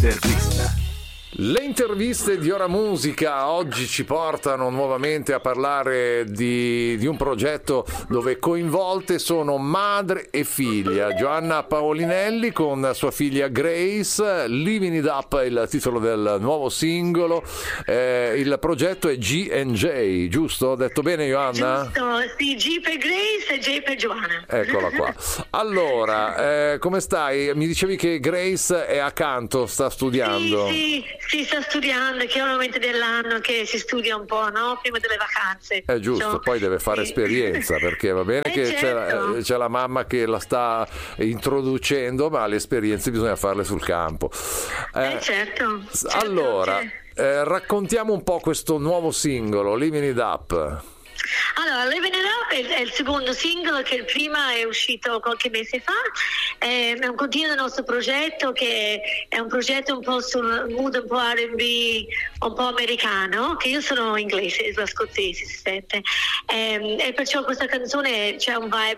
L'intervista. Le interviste di Ora Musica oggi ci portano nuovamente a parlare di un progetto dove coinvolte sono madre e figlia. Joanna Paolinelli con sua figlia Grace, Living It Up è il titolo del nuovo singolo. Il progetto è G&J, giusto? Ho detto bene, Joanna? Giusto, sì, G per Grace e J per Joanna. Eccola qua. Allora, come stai? Mi dicevi che Grace è accanto, sta studiando. Sì, sta studiando, che è un momento dell'anno che si studia un po', no? Prima delle vacanze. È giusto, poi deve fare esperienza, perché va bene che certo. c'è la mamma che la sta introducendo, ma le esperienze bisogna farle sul campo. Certo. Allora, raccontiamo un po' questo nuovo singolo, Living It Up. Allora, Living It Up è il secondo singolo, che il prima è uscito qualche mese fa. È un continuo del nostro progetto, che è un progetto un po' sul mood un po' R&B, un po' americano, che io sono inglese, sono scozzese, si sente. E perciò questa canzone c'è un vibe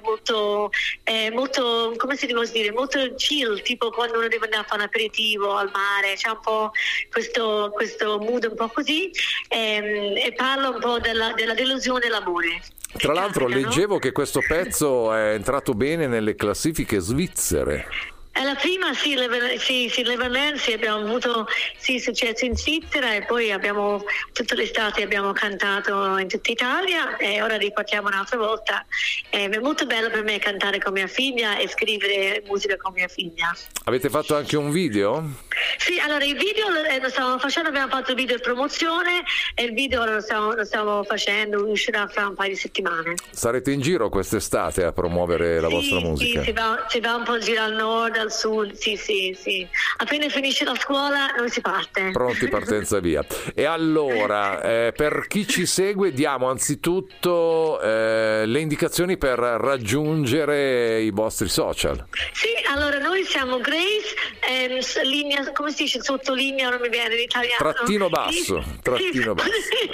molto, come si deve dire, molto chill, tipo quando uno deve andare a fare un aperitivo al mare, c'è un po' questo mood un po' così, e parla un po' della delusione e l'amore. Tra l'altro leggevo che questo pezzo è entrato bene nelle classifiche svizzere. È la prima, sì, Leverland, abbiamo avuto successo in Svizzera, e poi tutta l'estate abbiamo cantato in tutta Italia, e ora ripartiamo un'altra volta. È molto bello per me cantare con mia figlia e scrivere musica con mia figlia. Avete fatto anche un video? Sì, allora il video lo stiamo facendo, abbiamo fatto il video di promozione, e il video lo stiamo facendo, uscirà fra un paio di settimane. Sarete in giro quest'estate a promuovere la vostra musica? Sì, si va un po' a girare al nord, al sud, sì. Appena finisce la scuola noi si parte. Pronti, partenza via. E allora, per chi ci segue diamo anzitutto le indicazioni per raggiungere i vostri social. Sì, allora noi siamo Grace, linea, come si dice, sottolinea, non mi viene in italiano. Trattino basso. Trattino basso.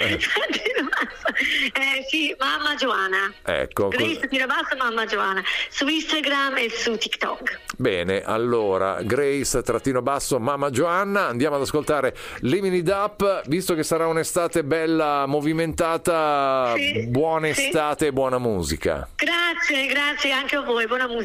Sì, Mamma Joanna. Ecco. Grace, trattino basso, Mamma Joanna. Su Instagram e su TikTok. Bene, allora, Grace, trattino basso, Mamma Joanna. Andiamo ad ascoltare Living It Up, visto che sarà un'estate bella, movimentata, buona estate e buona musica. Grazie anche a voi, buona musica.